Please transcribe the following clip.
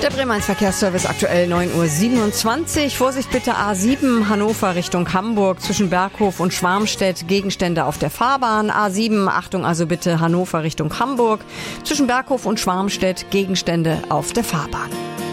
Der Bremer 1 Verkehrsservice aktuell 9:27 Uhr. Vorsicht bitte A7 Hannover Richtung Hamburg zwischen Berghof und Schwarmstedt. Gegenstände auf der Fahrbahn. A7, Achtung also bitte Hannover Richtung Hamburg zwischen Berghof und Schwarmstedt. Gegenstände auf der Fahrbahn.